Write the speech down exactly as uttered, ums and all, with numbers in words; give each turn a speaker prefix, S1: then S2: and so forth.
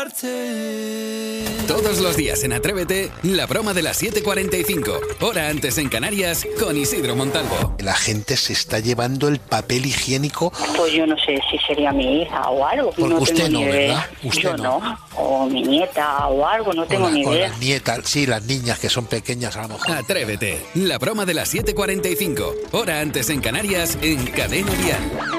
S1: Todos los días en Atrévete, la broma de las siete cuarenta y cinco, hora antes en Canarias, con Isidro Montalvo.
S2: La gente se está llevando el papel higiénico.
S3: Pues yo no sé si sería mi hija o algo.
S2: Porque
S3: no
S2: usted
S3: tengo
S2: no,
S3: ni idea.
S2: ¿verdad? Usted
S3: yo
S2: no.
S3: no. O mi nieta o algo, no tengo
S2: o la,
S3: ni
S2: o
S3: idea.
S2: las nietas, sí, las niñas que son pequeñas a lo mejor.
S1: Atrévete, la broma de las siete cuarenta y cinco, hora antes en Canarias, en Cadena Dial.